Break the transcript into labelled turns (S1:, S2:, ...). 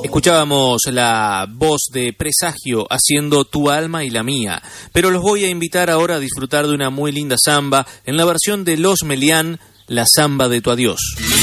S1: Escuchábamos la voz de Presagio haciendo Tu alma y la mía, pero los voy a invitar ahora a disfrutar de una muy linda samba en la versión de Los Melián, la samba de tu adiós.